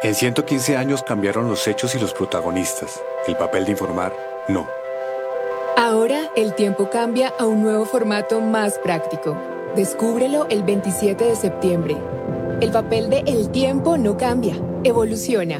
En 115 años cambiaron los hechos y los protagonistas. El papel de informar, no. Ahora el tiempo cambia a un nuevo formato más práctico. Descúbrelo el 27 de septiembre. El papel de El Tiempo no cambia, evoluciona.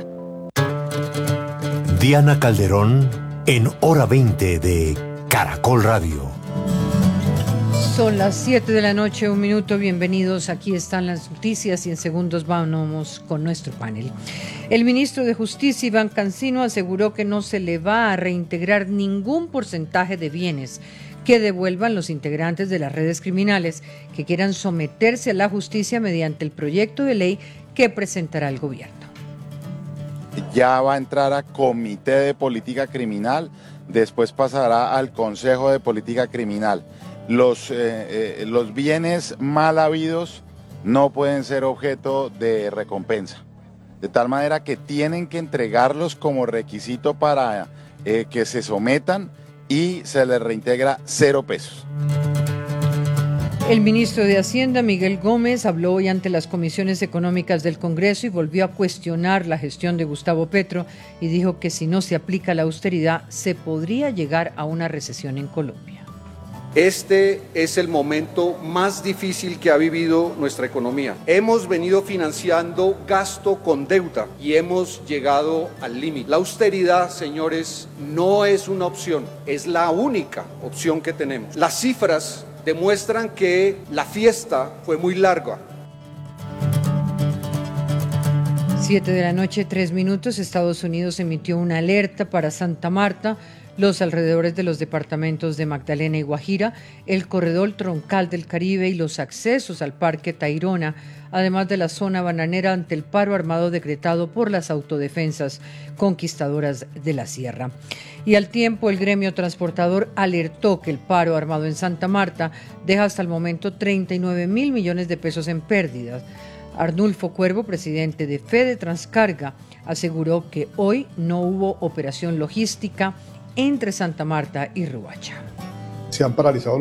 Diana Calderón en Hora 20 de Caracol Radio. Son las 7 de la noche, 1 minuto. Bienvenidos. Aquí están las noticias y en segundos vamos con nuestro panel. El ministro de Justicia, Iván Cancino, aseguró que no se le va a reintegrar ningún porcentaje de bienes que devuelvan los integrantes de las redes criminales que quieran someterse a la justicia mediante el proyecto de ley que presentará el gobierno. Ya va a entrar a Comité de Política Criminal, después pasará al Consejo de Política Criminal. Los bienes mal habidos no pueden ser objeto de recompensa, de tal manera que tienen que entregarlos como requisito para que se sometan y se les reintegra 0 pesos. El ministro de Hacienda, Miguel Gómez, habló hoy ante las comisiones económicas del Congreso y volvió a cuestionar la gestión de Gustavo Petro y dijo que si no se aplica la austeridad se podría llegar a una recesión en Colombia. Este es el momento más difícil que ha vivido nuestra economía. Hemos venido financiando gasto con deuda y hemos llegado al límite. La austeridad, señores, no es una opción, es la única opción que tenemos. Las cifras demuestran que la fiesta fue muy larga. 7 de la noche, 3 minutos. Estados Unidos emitió una alerta para Santa Marta, los alrededores de los departamentos de Magdalena y Guajira, el corredor troncal del Caribe y los accesos al Parque Tayrona, además de la zona bananera ante el paro armado decretado por las autodefensas conquistadoras de la sierra. Y al tiempo, el gremio transportador alertó que el paro armado en Santa Marta deja hasta el momento 39.000 millones de pesos en pérdidas. Arnulfo Cuervo, presidente de Fede Transcarga, aseguró que hoy no hubo operación logística entre Santa Marta y Riohacha. Se han paralizado